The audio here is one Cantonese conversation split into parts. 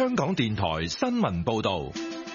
香港電台新聞報道。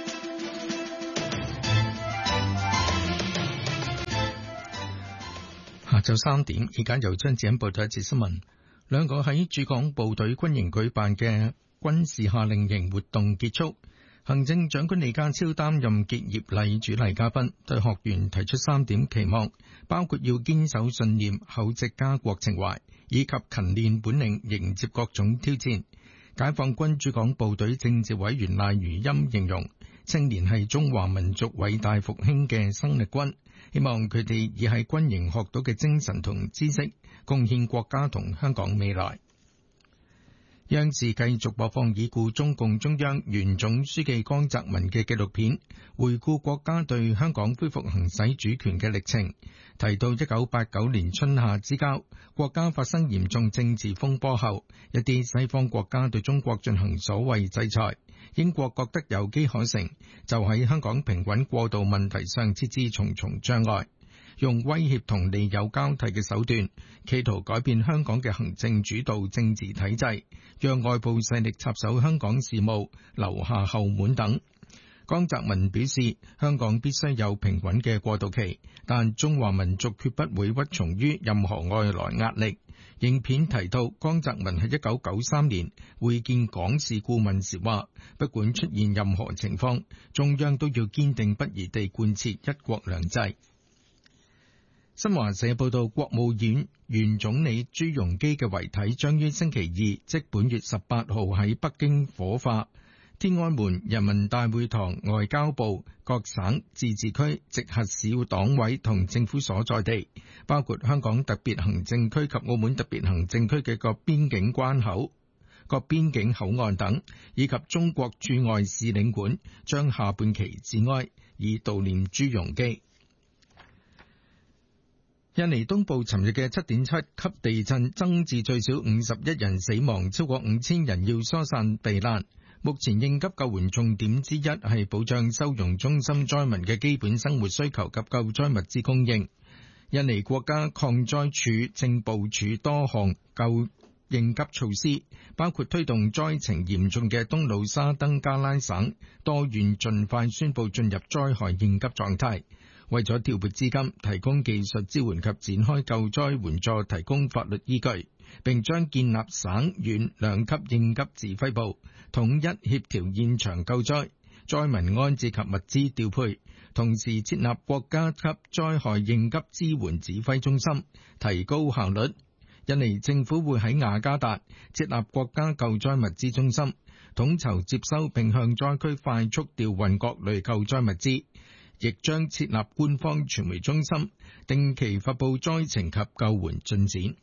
下晝3點，而家由張子欣報道一節新聞。兩個喺駐港部隊軍營舉辦嘅軍事夏令營活動結束，行政長官李家超擔任結業禮主禮嘉賓，對學員提出3點期望，包括要堅守信念、厚植家國情懷，以及勤練本領，迎接各種挑戰。解放軍駐港部隊政治委員賴如欽形容，青年係中華民族偉大復興嘅生力軍，希望佢哋以喺軍營學到嘅精神同知識，貢獻國家同香港未來。央視繼續播放已故中共中央原總書記江澤民嘅紀錄片，回顧國家對香港恢復行使主權嘅歷程，提到1989年春夏之交，國家發生嚴重政治風波後，一啲西方國家對中國進行所謂制裁，英國覺得有機可乘，就喺香港平穩過渡問題上設置重重障礙，用威脅同利誘交替嘅手段，企圖改變香港嘅行政主導政治體制，讓外部勢力插手香港事務，留下後門等。江澤民表示，香港必須有平穩嘅過渡期，但中華民族決不會屈從於任何外來壓力。影片提到，江澤民喺1993年會見港事顧問時話，不管出現任何情況，中央都要堅定不移地貫徹一國兩制。新華社報道，國務院原總理朱鎔基嘅遺體將於星期二，即本月18號喺北京火化。天安門、人民大會堂、外交部、各省、自治區、直轄市黨委同政府所在地，包括香港特別行政區及澳門特別行政區嘅各邊境關口、各邊境口岸等，以及中國駐外使領館，將下半旗致哀，以悼念朱鎔基。印尼東部尋日嘅7.7級地震增至最少51人死亡，超過5000人要疏散避難。目前應急救援重點之一係保障收容中心災民嘅基本生活需求及救災物資供應。印尼國家抗災處正部署多項救應急措施，包括推動災情嚴重嘅東努沙登加拉省多縣盡快宣布進入災害應急狀態，為咗調撥資金、提供技術支援及展開救災援助提供法律依據，並將建立省縣2級應急指揮部，統一協調現場救災、災民安置及物資調配，同時設立國家級災害應急支援指揮中心，提高效率。印尼政府會喺雅加達設立國家救災物資中心，統籌接收並向災區快速調運各類救災物資，亦將設立官方傳媒中心，定期發布災情及救援進展。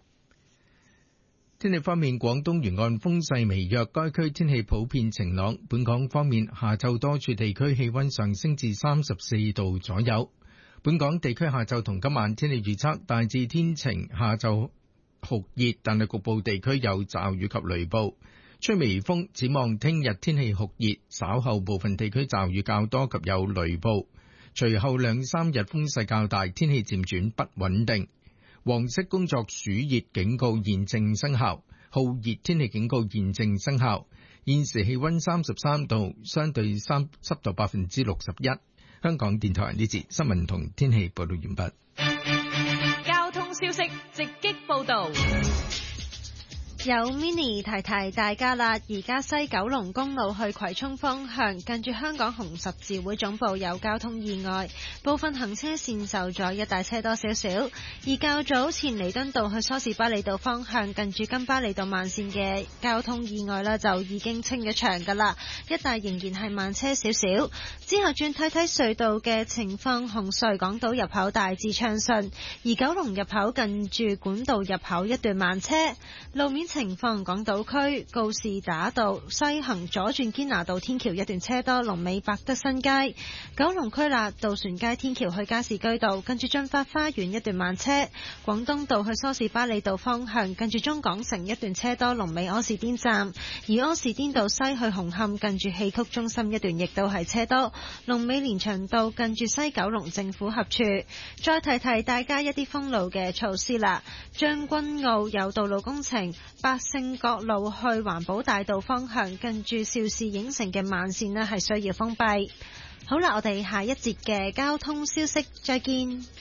天氣方面，廣東沿岸風勢微弱，該區天氣普遍晴朗。本港方面，下晝多處地區氣溫上升至34度左右。本港地區下晝同今晚天氣預測大致天晴，下晝酷熱，但係局部地區有驟雨及雷暴，吹微風。展望聽日天氣酷熱，稍後部分地區驟雨較多及有雷暴，隨後2-3日風勢較大，天氣漸轉不穩定。黃色工作暑熱警告現正生效，酷熱天氣警告現正生效。現時氣溫33度，相對濕度61%。香港電台呢節新聞同天氣報道完畢。 交通消息直擊報道。有 mini 提提大家啦，而家西九龍公路去葵涌方向，近住香港紅十字會總部有交通意外，部分行車線受阻，一帶車多少少。而較早前彌敦道去梳士巴利道方向，近住金巴利道慢線嘅交通意外啦，就已經清咗場噶啦，一帶仍然係慢車少少。之後轉睇睇隧道嘅情況，紅隧港島入口大致暢順，而九龍入口近住管道入口一段慢車。路面情況，港島區告士打道西行左轉堅拿道天橋一段車多，龍尾百德新街。九龍區啦，渡船街天橋去加士居道近住駿發花園一段慢車。廣東道去梳士巴利道方向，近住中港城一段車多，龍尾柯士甸站。而柯士甸道西去紅磡近住戲曲中心一段亦都係車多，龍尾連翔道近住西九龍政府合署。再提提大家一啲封路嘅措施啦，將軍澳有道路工程， 百勝角路去環保大道方向，近住邵氏影城嘅慢線呢係需要封閉。好啦，我哋下一節嘅交通消息再見。